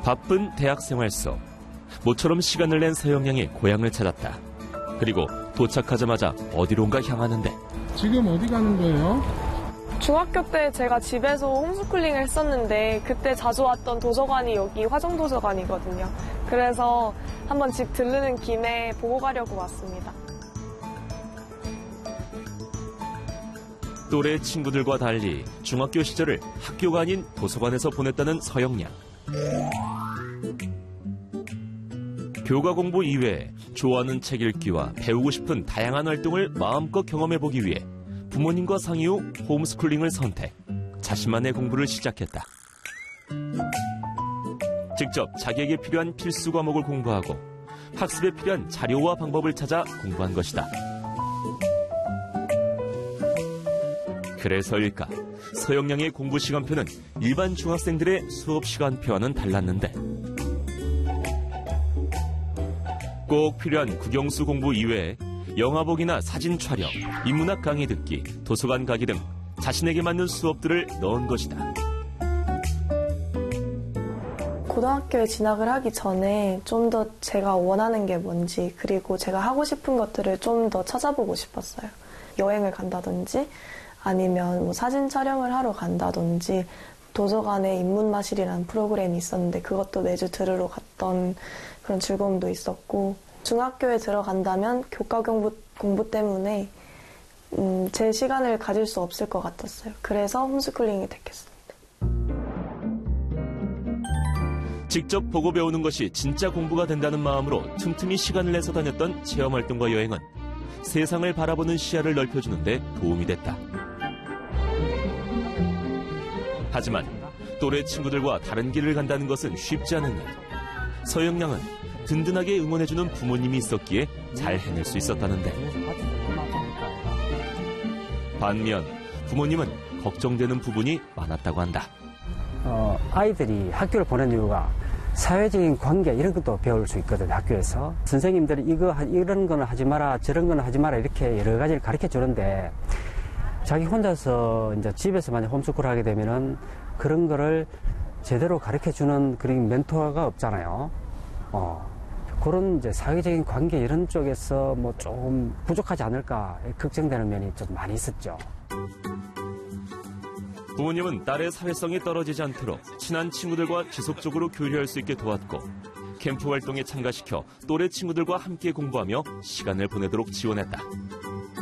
바쁜 대학 생활 속 모처럼 시간을 낸 서영양이 고향을 찾았다. 그리고 도착하자마자 어디론가 향하는데. 지금 어디 가는 거예요? 중학교 때 제가 집에서 홈스쿨링을 했었는데 그때 자주 왔던 도서관이 여기 화정도서관이거든요. 그래서 한번 집 들르는 김에 보고 가려고 왔습니다. 또래 친구들과 달리 중학교 시절을 학교가 아닌 도서관에서 보냈다는 서영양. 교과 공부 이외에 좋아하는 책 읽기와 배우고 싶은 다양한 활동을 마음껏 경험해보기 위해 부모님과 상의 후 홈스쿨링을 선택, 자신만의 공부를 시작했다. 직접 자기에게 필요한 필수 과목을 공부하고 학습에 필요한 자료와 방법을 찾아 공부한 것이다. 그래서일까, 서영양의 공부 시간표는 일반 중학생들의 수업 시간표와는 달랐는데 꼭 필요한 국영수 공부 이외에 영화 보기나 사진 촬영, 인문학 강의 듣기, 도서관 가기 등 자신에게 맞는 수업들을 넣은 것이다. 고등학교에 진학을 하기 전에 좀 더 제가 원하는 게 뭔지, 그리고 제가 하고 싶은 것들을 좀 더 찾아보고 싶었어요. 여행을 간다든지 아니면 뭐 사진 촬영을 하러 간다든지, 도서관에 인문마실이라는 프로그램이 있었는데 그것도 매주 들으러 갔던 그런 즐거움도 있었고, 중학교에 들어간다면 교과 공부 때문에 제 시간을 가질 수 없을 것 같았어요. 그래서 홈스쿨링이 택했습니다. 직접 보고 배우는 것이 진짜 공부가 된다는 마음으로 틈틈이 시간을 내서 다녔던 체험활동과 여행은 세상을 바라보는 시야를 넓혀주는 데 도움이 됐다. 하지만 또래 친구들과 다른 길을 간다는 것은 쉽지 않은 일. 서영양은 든든하게 응원해주는 부모님이 있었기에 잘 해낼 수 있었다는데, 반면 부모님은 걱정되는 부분이 많았다고 한다. 아이들이 학교를 보낸 이유가 사회적인 관계 이런 것도 배울 수 있거든요. 학교에서 선생님들이 이런 거는 하지 마라, 저런 거는 하지 마라 이렇게 여러 가지를 가르쳐 주는데, 자기 혼자서 이제 집에서 만약 홈스쿨 하게 되면은 그런 거를 제대로 가르쳐 주는 그런 멘토가 없잖아요. 그런 이제 사회적인 관계 이런 쪽에서 뭐 좀 부족하지 않을까 걱정되는 면이 좀 많이 있었죠. 부모님은 딸의 사회성이 떨어지지 않도록 친한 친구들과 지속적으로 교류할 수 있게 도왔고, 캠프 활동에 참가시켜 또래 친구들과 함께 공부하며 시간을 보내도록 지원했다.